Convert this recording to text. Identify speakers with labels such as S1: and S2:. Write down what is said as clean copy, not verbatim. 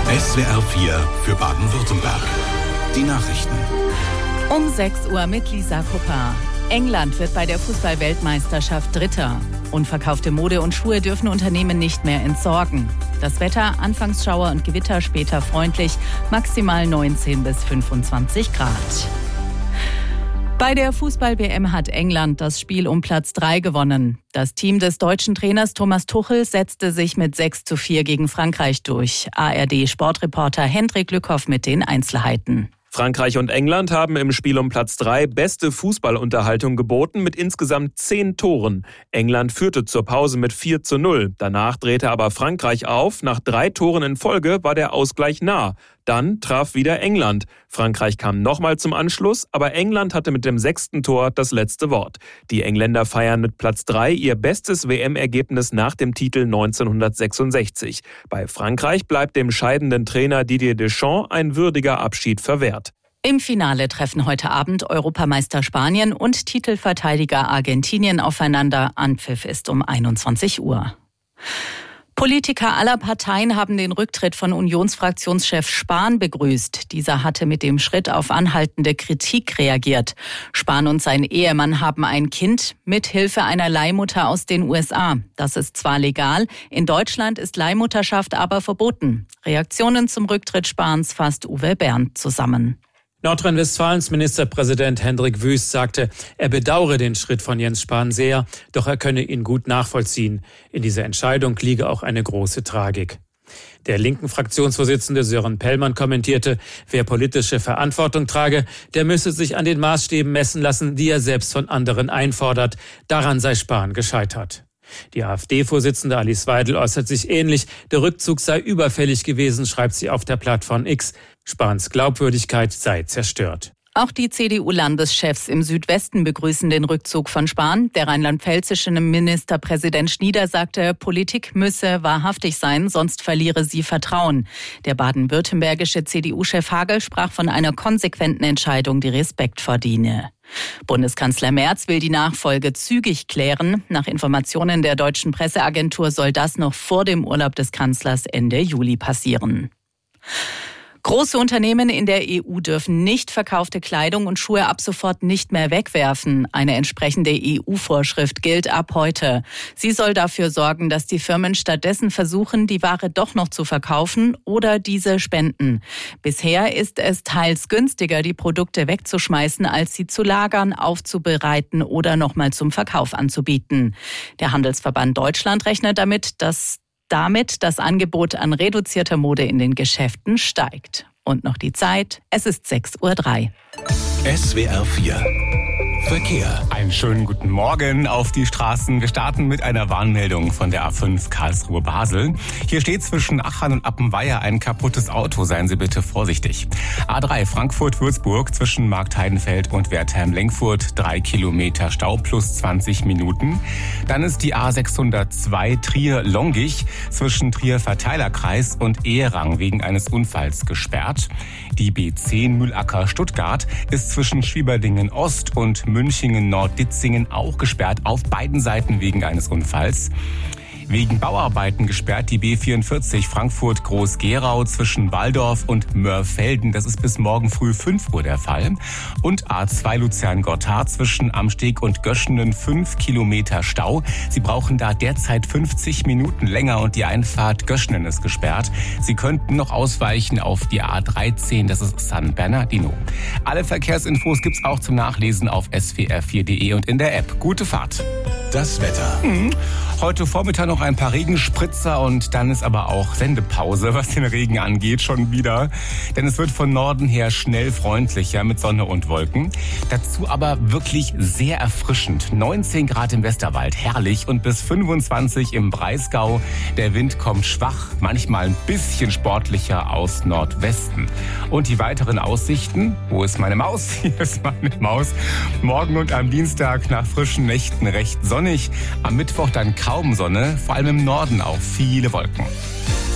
S1: SWR 4 für Baden-Württemberg. Die Nachrichten.
S2: Um 6 Uhr mit Lisa Kupper. England wird bei der Fußball-Weltmeisterschaft Dritter. Unverkaufte Mode und Schuhe dürfen Unternehmen nicht mehr entsorgen. Das Wetter, anfangs Schauer und Gewitter, später freundlich, maximal 19 bis 25 Grad. Bei der Fußball-WM hat England das Spiel um Platz 3 gewonnen. Das Team des deutschen Trainers Thomas Tuchel setzte sich mit 6:4 gegen Frankreich durch. ARD-Sportreporter Hendrik Lückhoff mit den Einzelheiten.
S3: Frankreich und England haben im Spiel um Platz 3 beste Fußballunterhaltung geboten mit insgesamt 10 Toren. England führte zur Pause mit 4:0. Danach drehte aber Frankreich auf. Nach 3 Toren in Folge war der Ausgleich nah. Dann traf wieder England. Frankreich kam nochmal zum Anschluss, aber England hatte mit dem 6. Tor das letzte Wort. Die Engländer feiern mit Platz 3 ihr bestes WM-Ergebnis nach dem Titel 1966. Bei Frankreich bleibt dem scheidenden Trainer Didier Deschamps ein würdiger Abschied verwehrt.
S2: Im Finale treffen heute Abend Europameister Spanien und Titelverteidiger Argentinien aufeinander. Anpfiff ist um 21 Uhr. Politiker aller Parteien haben den Rücktritt von Unionsfraktionschef Spahn begrüßt. Dieser hatte mit dem Schritt auf anhaltende Kritik reagiert. Spahn und sein Ehemann haben ein Kind mit Hilfe einer Leihmutter aus den USA. Das ist zwar legal, in Deutschland ist Leihmutterschaft aber verboten. Reaktionen zum Rücktritt Spahns fasst Uwe Bernd zusammen.
S4: Nordrhein-Westfalens Ministerpräsident Hendrik Wüst sagte, er bedauere den Schritt von Jens Spahn sehr, doch er könne ihn gut nachvollziehen. In dieser Entscheidung liege auch eine große Tragik. Der linken Fraktionsvorsitzende Sören Pellmann kommentierte, wer politische Verantwortung trage, der müsse sich an den Maßstäben messen lassen, die er selbst von anderen einfordert. Daran sei Spahn gescheitert. Die AfD-Vorsitzende Alice Weidel äußert sich ähnlich. Der Rückzug sei überfällig gewesen, schreibt sie auf der Plattform X. Spahns Glaubwürdigkeit sei zerstört.
S2: Auch die CDU-Landeschefs im Südwesten begrüßen den Rückzug von Spahn. Der rheinland-pfälzische Ministerpräsident Schnieder sagte, Politik müsse wahrhaftig sein, sonst verliere sie Vertrauen. Der baden-württembergische CDU-Chef Hagel sprach von einer konsequenten Entscheidung, die Respekt verdiene. Bundeskanzler Merz will die Nachfolge zügig klären. Nach Informationen der deutschen Presseagentur soll das noch vor dem Urlaub des Kanzlers Ende Juli passieren. Große Unternehmen in der EU dürfen nicht verkaufte Kleidung und Schuhe ab sofort nicht mehr wegwerfen. Eine entsprechende EU-Vorschrift gilt ab heute. Sie soll dafür sorgen, dass die Firmen stattdessen versuchen, die Ware doch noch zu verkaufen oder diese spenden. Bisher ist es teils günstiger, die Produkte wegzuschmeißen, als sie zu lagern, aufzubereiten oder nochmal zum Verkauf anzubieten. Der Handelsverband Deutschland rechnet damit das Angebot an reduzierter Mode in den Geschäften steigt. Und noch die Zeit, es ist 6:03 Uhr.
S1: SWR 4 Verkehr.
S5: Einen schönen guten Morgen auf die Straßen. Wir starten mit einer Warnmeldung von der A5 Karlsruhe-Basel. Hier steht zwischen Achern und Appenweier ein kaputtes Auto. Seien Sie bitte vorsichtig. A3 Frankfurt-Würzburg zwischen Marktheidenfeld und Wertheim-Lenkfurt 3 Kilometer Stau plus 20 Minuten. Dann ist die A602 Trier-Longich zwischen Trier-Verteilerkreis und Ehrang wegen eines Unfalls gesperrt. Die B10 Mühlacker-Stuttgart ist zwischen Schwieberdingen Ost und Münchingen-Nord-Ditzingen auch gesperrt, auf beiden Seiten wegen eines Unfalls. Wegen Bauarbeiten gesperrt die B44 Frankfurt-Groß-Gerau zwischen Walldorf und Mörfelden. Das ist bis morgen früh 5 Uhr der Fall. Und A2 Luzern-Gotthard zwischen Amsteg und Göschenen 5 Kilometer Stau. Sie brauchen da derzeit 50 Minuten länger und die Einfahrt Göschenen ist gesperrt. Sie könnten noch ausweichen auf die A13, das ist San Bernardino. Alle Verkehrsinfos gibt's auch zum Nachlesen auf swr4.de und in der App. Gute Fahrt.
S1: Das Wetter.
S5: Heute Vormittag noch ein paar Regenspritzer und dann ist aber auch Sendepause, was den Regen angeht, schon wieder. Denn es wird von Norden her schnell freundlicher mit Sonne und Wolken. Dazu aber wirklich sehr erfrischend. 19 Grad im Westerwald, herrlich, und bis 25 im Breisgau. Der Wind kommt schwach, manchmal ein bisschen sportlicher aus Nordwesten. Und die weiteren Aussichten, wo ist meine Maus? Hier ist meine Maus. Morgen und am Dienstag nach frischen Nächten recht sonnig. Am Mittwoch dann kaum Sonne, vor allem im Norden auch viele Wolken.